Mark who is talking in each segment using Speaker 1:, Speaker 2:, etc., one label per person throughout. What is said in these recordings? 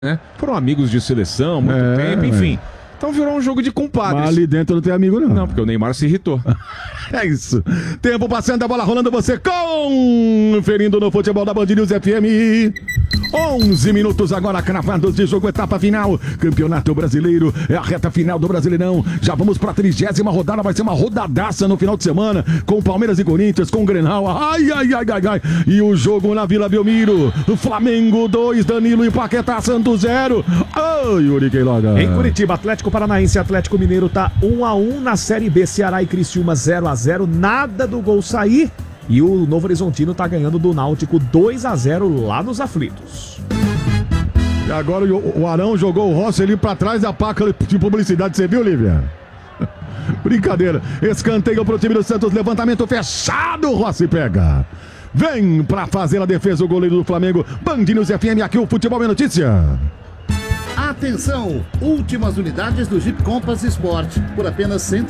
Speaker 1: né? Foram amigos de seleção há muito tempo, enfim. Então virou um jogo de compadres.
Speaker 2: Mas ali dentro não tem amigo, não.
Speaker 1: Não, porque o Neymar se irritou.
Speaker 2: É isso. Tempo passando, a bola rolando, você conferindo no futebol da Band News FM. 11 minutos agora, cravados de jogo, etapa final. Campeonato Brasileiro, é a reta final do Brasileirão. Já vamos para a 30ª rodada, vai ser uma rodadaça no final de semana, com Palmeiras e Corinthians, com Grenal. Ai. E o jogo na Vila Belmiro. Flamengo 2, Danilo e Paquetá, Santos 0. Ai, Yuri Queiroga.
Speaker 3: Em Curitiba, Atlético Paranaense e Atlético Mineiro tá 1-1 na Série B. Ceará e Criciúma 0-0, nada do gol sair. E o Novo Horizontino tá ganhando do Náutico 2-0 lá nos aflitos.
Speaker 2: E agora o Arão jogou o Rossi ali pra trás da placa de publicidade, você viu, Lívia? Brincadeira. Escanteio pro time do Santos, levantamento fechado, o Rossi pega. Vem pra fazer a defesa o goleiro do Flamengo. Band News FM, aqui o Futebol é Notícia.
Speaker 4: Atenção! Últimas unidades do Jeep Compass Sport por apenas R$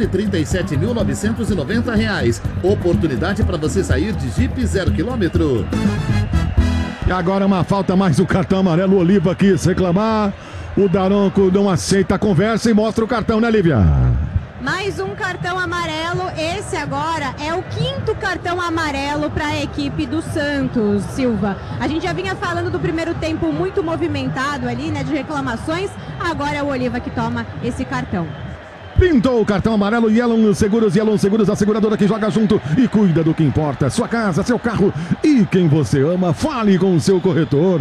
Speaker 4: 137.990. Oportunidade para você sair de Jeep 0 km.
Speaker 2: E agora uma falta mais o cartão amarelo. O Oliva quis reclamar. O Daronco não aceita a conversa e mostra o cartão, né, Lívia?
Speaker 5: Mais um cartão amarelo, esse agora é o 5º cartão amarelo para a equipe do Santos, Silva. A gente já vinha falando do primeiro tempo muito movimentado ali, né, de reclamações, agora é o Oliva que toma esse cartão.
Speaker 2: Pintou o cartão amarelo, Yellow Seguros, a seguradora que joga junto e cuida do que importa. Sua casa, seu carro e quem você ama, fale com o seu corretor.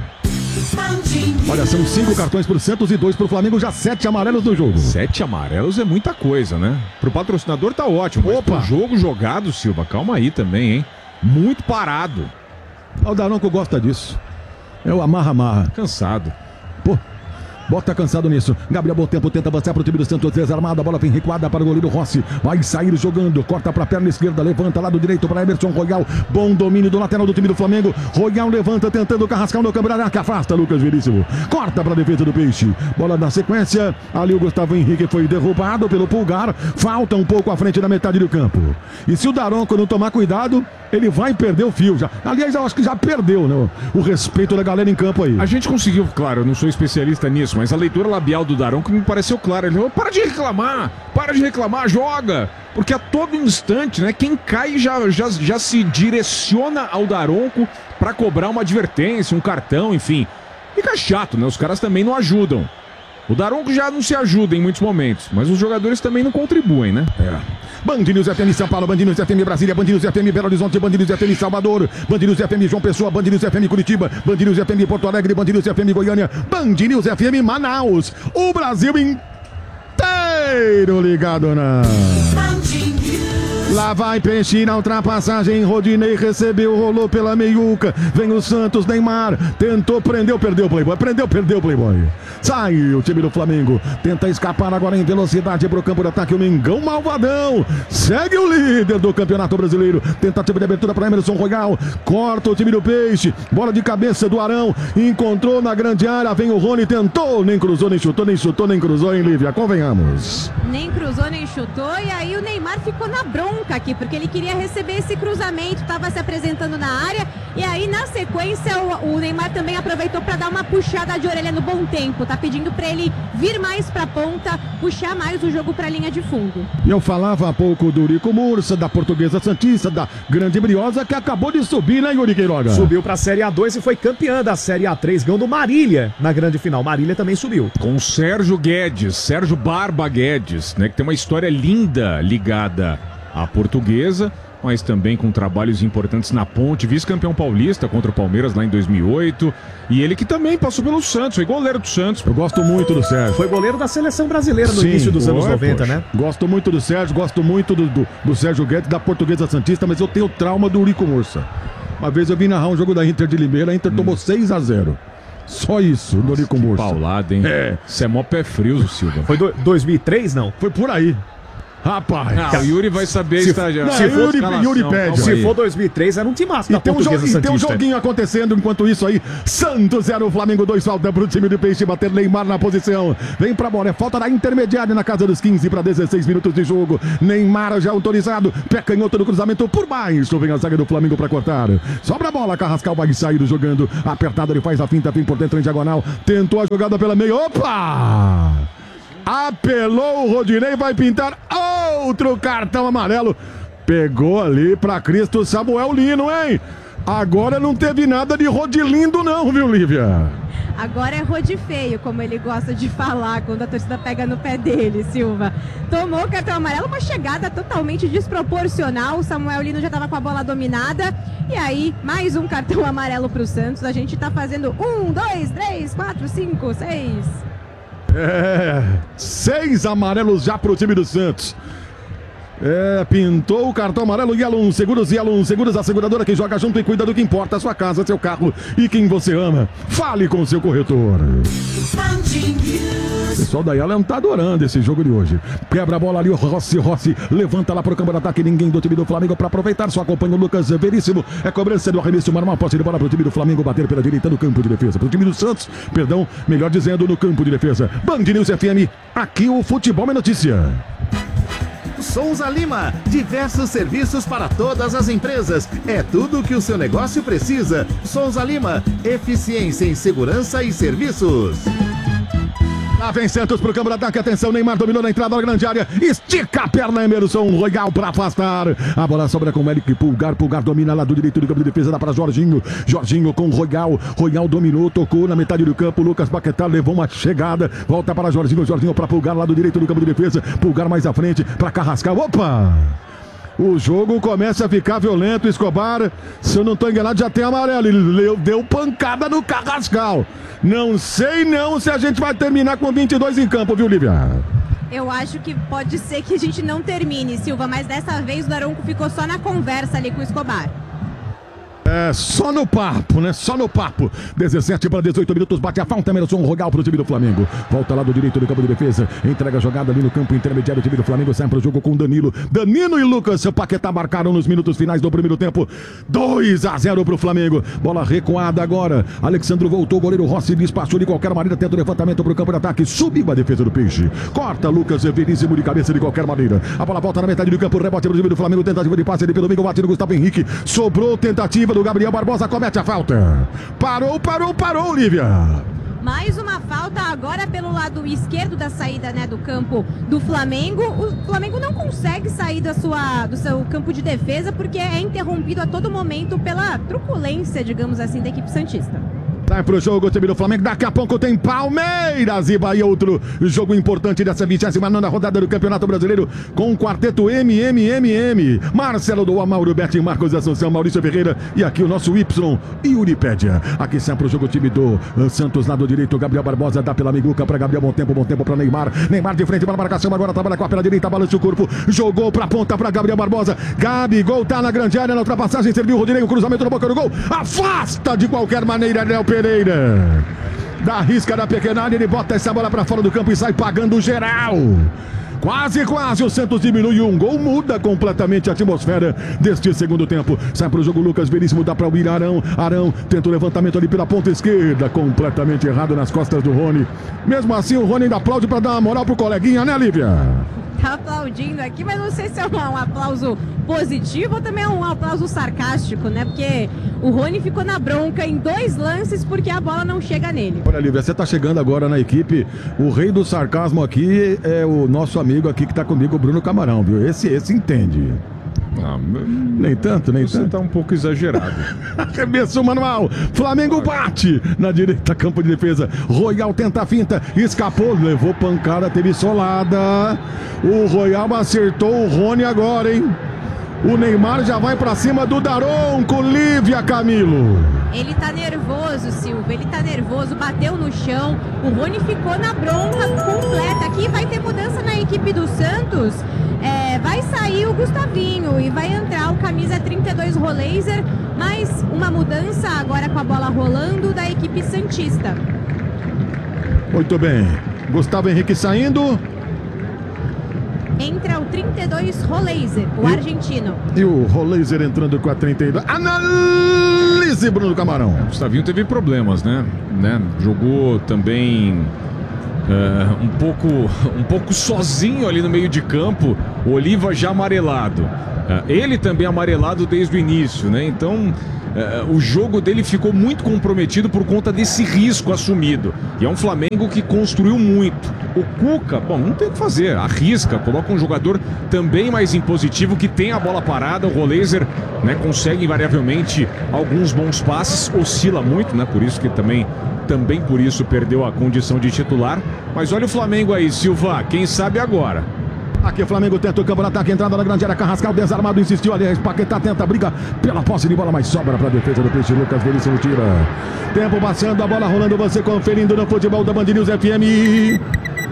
Speaker 2: Olha, são 5 cartões pro Santos e 2 pro Flamengo, já 7 amarelos no jogo.
Speaker 1: 7 amarelos é muita coisa, né? Pro patrocinador tá ótimo, mas pro jogo jogado, Silva, calma aí também, hein? Muito parado.
Speaker 2: O Daronco gosta disso. É o amarra.
Speaker 1: Cansado.
Speaker 2: Pô, bota cansado nisso. Gabriel Botempo tenta avançar pro time do Santos, desarmado, a bola vem recuada para o goleiro Rossi. Vai sair jogando, corta pra perna esquerda, levanta lado direito para Emerson Royal. Bom domínio do lateral do time do Flamengo. Royal levanta, tentando carrascar no câmera, que afasta Lucas Veríssimo. Corta pra defesa do Peixe. Bola na sequência, ali o Gustavo Henrique foi derrubado pelo Pulgar. Falta um pouco à frente da metade do campo. E se o Daronco não tomar cuidado, ele vai perder o fio já. Aliás, eu acho que já perdeu, né, o respeito da galera em campo aí.
Speaker 1: A gente conseguiu, claro, eu não sou especialista nisso, mas a leitura labial do Daronco me pareceu clara. Ele falou, para de reclamar, joga. Porque a todo instante, né, quem cai já se direciona ao Daronco para cobrar uma advertência, um cartão, enfim. Fica chato, né? Os caras também não ajudam. O Daronco já não se ajuda em muitos momentos, mas os jogadores também não contribuem, né?
Speaker 2: Band News FM São Paulo, Band News FM Brasília, Band News FM Belo Horizonte, Band News FM Salvador, Band News FM João Pessoa, Band News FM Curitiba, Band News FM Porto Alegre, Band News FM Goiânia, Band News FM Manaus. O Brasil inteiro ligado na... Lá vai Peixe na ultrapassagem, Rodinei recebeu, rolou pela meiuca, vem o Santos, Neymar, tentou, perdeu o Playboy. Sai o time do Flamengo, tenta escapar agora em velocidade pro campo de ataque, o Mengão malvadão, segue o líder do Campeonato Brasileiro, tentativa de abertura para Emerson Royal, corta o time do Peixe, bola de cabeça do Arão, encontrou na grande área, vem o Rony, tentou, nem cruzou, nem chutou, nem cruzou, hein, Lívia, convenhamos.
Speaker 5: Nem cruzou, nem chutou, e aí o Neymar ficou na bronca aqui, porque ele queria receber esse cruzamento, estava se apresentando na área, e aí na sequência o Neymar também aproveitou para dar uma puxada de orelha no bom tempo, tá pedindo para ele vir mais para a ponta, puxar mais o jogo para a linha de fundo.
Speaker 2: Eu falava há pouco do Urico Mursa, da Portuguesa Santista, da Grande Briosa, que acabou de subir, né, Yuri Queiroga?
Speaker 3: Subiu para a Série A2 e foi campeã da Série A3, ganhou do Marília na grande final. Marília também subiu.
Speaker 1: Com o Sérgio Barba Guedes, né, que tem uma história linda ligada à Portuguesa, mas também com trabalhos importantes na Ponte, vice-campeão paulista contra o Palmeiras lá em 2008, e ele que também passou pelo Santos, foi goleiro do Santos.
Speaker 2: Eu gosto muito do Sérgio.
Speaker 3: Foi goleiro da seleção brasileira no início dos anos 90, né?
Speaker 2: Gosto muito do Sérgio, gosto muito do Sérgio Guedes, da Portuguesa Santista, mas eu tenho trauma do Urico Mursa. Uma vez eu vim narrar um jogo da Inter de Limeira, a Inter tomou 6-0. Só isso, no Urico Mursa.
Speaker 1: Paulada, hein? Isso é mó pé frio, Silva.
Speaker 3: Foi 2003, não?
Speaker 2: Foi por aí. Rapaz.
Speaker 1: O Yuri vai saber estagiar.
Speaker 2: Yuri pede.
Speaker 3: Se for 2003, era um timaço da Portuguesa Santista.
Speaker 2: Tem um joguinho acontecendo enquanto isso aí. Santos 0, Flamengo 2, falta pro time de Peixe bater. Neymar na posição. Vem pra bola, é falta da intermediária na casa dos 15 para 16 minutos de jogo. Neymar já autorizado. Pé canhoto no cruzamento por baixo. Vem a zaga do Flamengo pra cortar. Sobra a bola, Carrascal vai sair jogando. Apertado, ele faz a finta, vem por dentro em diagonal. Tentou a jogada pela meia. Opa! Apelou o Rodinei, vai pintar outro cartão amarelo. Pegou ali pra Cristo Samuel Lino, hein? Agora não teve nada de Rodilindo não, viu, Lívia?
Speaker 5: Agora é rode feio, como ele gosta de falar quando a torcida pega no pé dele, Silva. Tomou o cartão amarelo, uma chegada totalmente desproporcional. O Samuel Lino já estava com a bola dominada. E aí, mais um cartão amarelo pro Santos. A gente tá fazendo 1, 2, 3, 4, 5, 6...
Speaker 2: 6 amarelos já pro time do Santos. Pintou o cartão amarelo. Yalum Seguros, a seguradora que joga junto e cuida do que importa, a sua casa, seu carro e quem você ama. Fale com o seu corretor. O pessoal da Yalum tá adorando esse jogo de hoje. Quebra a bola ali, o Rossi levanta lá pro campo de ataque. Ninguém do time do Flamengo para aproveitar, só acompanha o Lucas Veríssimo. É cobrança do arremesso, uma posse de bola pro time do Flamengo bater pela direita no campo de defesa. Pro time do Santos, perdão, melhor dizendo, no campo de defesa. Band News FM, aqui o futebol é notícia.
Speaker 4: Souza Lima, diversos serviços para todas as empresas. É tudo o que o seu negócio precisa. Souza Lima, eficiência em segurança e serviços.
Speaker 2: Lá vem Santos pro campo de ataque, atenção, Neymar dominou na entrada da grande área, estica a perna, Emerson Royal para afastar, a bola sobra com o Eric Pulgar domina lá do direito do campo de defesa, dá para Jorginho com Royal dominou, tocou na metade do campo, Lucas Paquetá levou uma chegada, volta para Jorginho para Pulgar lá do direito do campo de defesa, Pulgar mais à frente para Carrascal, opa! O jogo começa a ficar violento, Escobar, se eu não estou enganado, já tem amarelo, ele deu pancada no Carrascal. Não sei não se a gente vai terminar com 22 em campo, viu, Lívia?
Speaker 5: Eu acho que pode ser que a gente não termine, Silva, mas dessa vez o Daronco ficou só na conversa ali com o Escobar.
Speaker 2: Só no papo, né? Só no papo. 17 para 18 minutos, bate a falta, Emerson Royal pro time do Flamengo. Volta lá do direito do campo de defesa, entrega a jogada ali no campo intermediário do time do Flamengo, sai pro jogo com Danilo e Lucas Paquetá marcaram nos minutos finais do primeiro tempo. 2-0 pro Flamengo. Bola recuada agora. Alexandro voltou, goleiro Rossi despachou de qualquer maneira, tenta o levantamento pro campo de ataque, subiu a defesa do Peixe. Corta Lucas Veríssimo de cabeça de qualquer maneira. A bola volta na metade do campo, rebote pro time do Flamengo, tentativa de passe ali pelo meio, bate no Gustavo Henrique. Sobrou tentativa do Gabriel Barbosa, comete a falta. Parou, Lívia.
Speaker 5: Mais uma falta agora pelo lado esquerdo da saída, né, do campo do Flamengo. O Flamengo não consegue sair do seu campo de defesa porque é interrompido a todo momento pela truculência, digamos assim, da equipe santista.
Speaker 2: Sai pro jogo o time do Flamengo, daqui a pouco tem Palmeiras e Bahia, outro jogo importante dessa 29ª rodada do Campeonato Brasileiro com o quarteto MMMM. Marcelo do Mauro Betti, Marcos Assunção, Maurício Ferreira e aqui o nosso Y e Uripédia. Aqui sai pro jogo o time do Santos, lado direito, Gabriel Barbosa dá pela miguca para Gabriel, bom tempo para Neymar de frente para a marcação, agora trabalha com a pela direita, balança o corpo, jogou pra ponta para Gabriel Barbosa, Gabigol tá na grande área, na ultrapassagem, serviu o Rodinei, o cruzamento na boca do gol, afasta de qualquer maneira, Léo Pereira. Da risca da pequena área, ele bota essa bola para fora do campo e sai pagando geral. Quase o Santos diminui um gol, muda completamente a atmosfera deste segundo tempo. Sai pro jogo Lucas Veríssimo, dá para o Arão tenta o levantamento ali pela ponta esquerda, completamente errado nas costas do Rony. Mesmo assim o Rony ainda aplaude para dar uma moral pro coleguinha, né, Lívia?
Speaker 5: Tá aplaudindo aqui, mas não sei se é um aplauso positivo ou também é um aplauso sarcástico, né? Porque o Rony ficou na bronca em 2 lances porque a bola não chega nele.
Speaker 2: Olha, Lívia, você tá chegando agora na equipe. O rei do sarcasmo aqui é o nosso amigo aqui que tá comigo, o Bruno Camarão, viu? Esse entende. Nem tanto.
Speaker 1: Você tá um pouco exagerado.
Speaker 2: Arremesso manual, Flamengo bate na direita, campo de defesa, Royal tenta a finta, escapou, levou pancada, teve solada, o Royal acertou o Rony agora, hein? O Neymar já vai pra cima do Daronco, Lívia Camilo.
Speaker 5: Ele tá nervoso, Silva, ele tá nervoso, bateu no chão, o Rony ficou na bronca completa. Aqui vai ter mudança na equipe do Santos, vai sair o Gustavinho e vai entrar o camisa 32 Roleiser, mais uma mudança agora com a bola rolando da equipe santista.
Speaker 2: Muito bem, Gustavo Henrique saindo.
Speaker 5: entra o 32 Roleiser, o argentino.
Speaker 2: E o Roleiser entrando com a 32. Analise, Bruno Camarão.
Speaker 1: O Gustavinho teve problemas, né? Jogou também um pouco sozinho ali no meio de campo. O Oliva já amarelado. Ele também amarelado desde o início, né? Então o jogo dele ficou muito comprometido por conta desse risco assumido. E é um Flamengo que construiu muito. O Cuca, bom, não tem o que fazer, arrisca, coloca um jogador também mais impositivo, que tem a bola parada. O Roleiser, né, consegue invariavelmente alguns bons passes, oscila muito, né? Por isso que também por isso perdeu a condição de titular. Mas olha o Flamengo aí, Silva, quem sabe agora.
Speaker 2: Aqui o Flamengo tenta o campo no ataque, entrada na grande área, Carrascal desarmado, insistiu ali, Paquetá tenta, briga pela posse de bola, mas sobra para a defesa do Peixe, Lucas Veríssimo tira. Tempo passando, a bola rolando, você conferindo no futebol da Band News FM.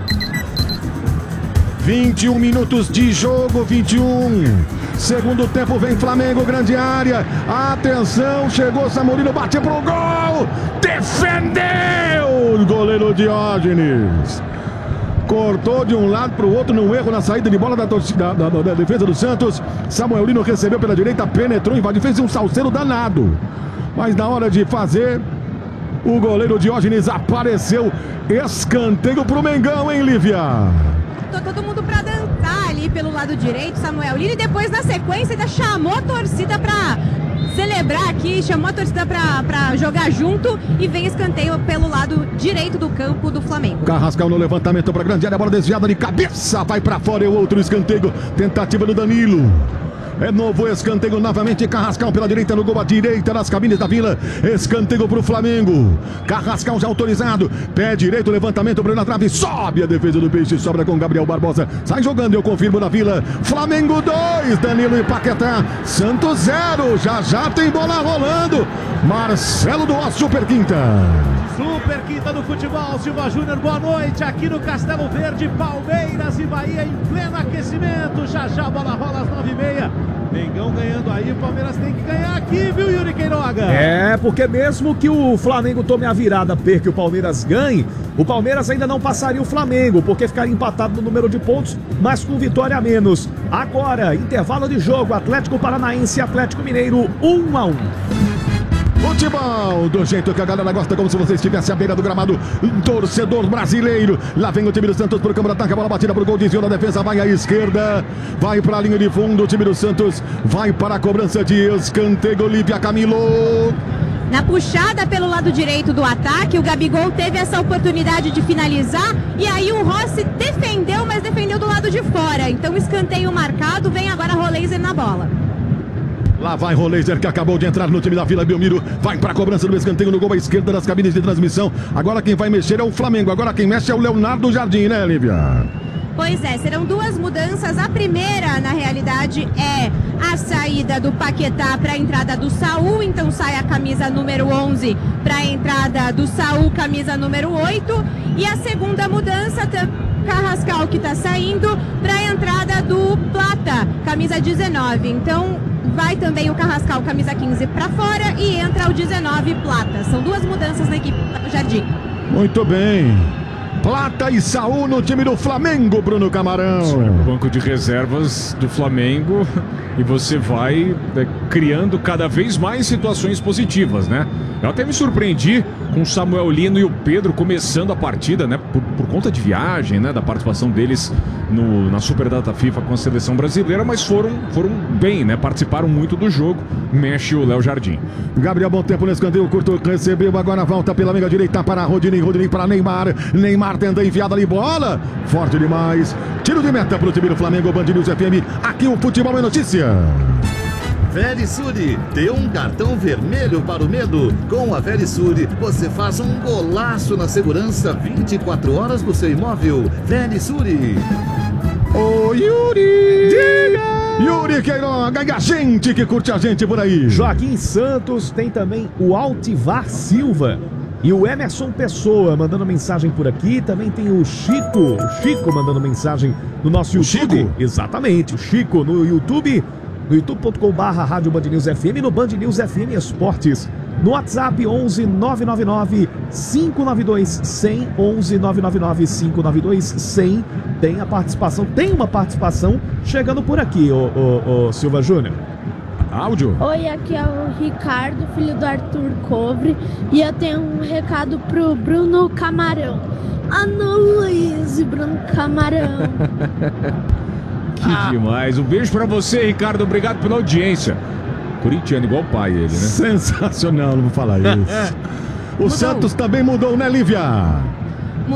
Speaker 2: 21 minutos de jogo, 21. Segundo tempo vem Flamengo, grande área. Atenção, chegou Samorino, bate pro gol. Defendeu o goleiro Diógenes. Cortou de um lado para o outro num erro na saída de bola da defesa do Santos. Samuel Lino recebeu pela direita, penetrou, invadiu, fez um salseiro danado. Mas na hora de fazer, o goleiro Diógenes apareceu. Escanteio pro Mengão, hein, Lívia?
Speaker 5: Todo mundo pra dançar ali pelo lado direito, Samuel Lino, e depois na sequência ainda chamou a torcida pra celebrar aqui, chamou a torcida pra jogar junto, e vem escanteio pelo lado direito do campo do Flamengo.
Speaker 2: Carrascal no levantamento pra grande área, bola desviada de cabeça, vai pra fora, e o outro escanteio, tentativa do Danilo. É novo escanteio novamente, Carrascal pela direita no gol, à direita das cabines da Vila. Escanteio pro Flamengo. Carrascal já autorizado. Pé direito, levantamento para na trave. Sobe a defesa do Peixe, sobra com Gabriel Barbosa. Sai jogando, eu confirmo na Vila. Flamengo 2, Danilo e Paquetá. Santos 0. Já tem bola rolando. Marcelo do Super Quinta.
Speaker 6: Super Quinta do futebol, Silva Júnior, boa noite aqui no Castelo Verde, Palmeiras e Bahia em pleno aquecimento, já a bola rola às 9h30, Mengão ganhando aí, o Palmeiras tem que ganhar aqui, viu, Yuri Queiroga?
Speaker 3: É, porque mesmo que o Flamengo tome a virada, perca e o Palmeiras ganhe, o Palmeiras ainda não passaria o Flamengo, porque ficaria empatado no número de pontos, mas com vitória a menos. Agora, intervalo de jogo, Atlético Paranaense e Atlético Mineiro, 1-1.
Speaker 2: Futebol do jeito que a galera gosta, como se você estivesse à beira do gramado. Torcedor brasileiro. Lá vem o time do Santos pro campo de ataque. A bola batida pro gol, desviou da defesa, vai à esquerda, vai pra linha de fundo. O time do Santos vai para a cobrança de escanteio. Olívia Camilo.
Speaker 5: Na puxada pelo lado direito do ataque, o Gabigol teve essa oportunidade de finalizar, e aí o Rossi defendeu, mas defendeu do lado de fora. Então escanteio marcado, vem agora Roleiser na bola.
Speaker 2: Lá vai Roleiser, que acabou de entrar no time da Vila Belmiro. Vai para a cobrança do escanteio no gol à esquerda das cabines de transmissão. Agora quem vai mexer é o Flamengo. Agora quem mexe é o Leonardo Jardim, né, Lívia?
Speaker 5: Pois é, serão duas mudanças. A primeira, na realidade, é a saída do Paquetá para a entrada do Saul. Então sai a camisa número 11 para a entrada do Saul, camisa número 8. E a segunda mudança, Carrascal, que está saindo, para a entrada do Plata, camisa 19. Então vai também o Carrascal, camisa 15, para fora, e entra o 19, Plata. São duas mudanças na equipe do Jardim.
Speaker 2: Muito bem. Plata e Saul no time do Flamengo, Bruno Camarão.
Speaker 1: O banco de reservas do Flamengo, e você vai criando cada vez mais situações positivas, né? Eu até me surpreendi com o Samuel Lino e o Pedro começando a partida, né? Por conta de viagem, né? Da participação deles na Superdata FIFA com a seleção brasileira, mas foram bem, né? Participaram muito do jogo. Mexe o Léo Jardim.
Speaker 2: Gabriel, bom tempo no escanteio curto, recebeu, agora volta pela meia direita para Rodinei para Neymar. Neymar tenta enfiada ali, bola forte demais. Tiro de meta para o time do Flamengo, Band News FM. Aqui o Futebol é Notícia.
Speaker 4: Verisure, dê um cartão vermelho para o medo. Com a Verisure, você faz um golaço na segurança 24 horas do seu imóvel. Verisure.
Speaker 2: Ô Yuri! Diga! Yuri Queiroga, e a gente que curte a gente por aí.
Speaker 3: Joaquim Santos, tem também o Altivar Silva e o Emerson Pessoa mandando mensagem por aqui. Também tem o Chico mandando mensagem no nosso YouTube.
Speaker 2: Chico?
Speaker 3: Exatamente, o Chico no YouTube, no youtube.com/Rádio Band News FM, no Band News FM Esportes No WhatsApp 11 999 592 100, 11 999 592 100. Tem uma participação chegando por aqui, ô Silva Júnior.
Speaker 1: Áudio?
Speaker 7: Oi, aqui é o Ricardo, filho do Arthur Covre, e eu tenho um recado pro Bruno Camarão. Ana Luiz e Bruno Camarão.
Speaker 1: Que demais. Um beijo pra você, Ricardo. Obrigado pela audiência. Corintiano igual o pai, ele, né?
Speaker 2: Sensacional, não vou falar isso. O Santos também mudou, né, Lívia?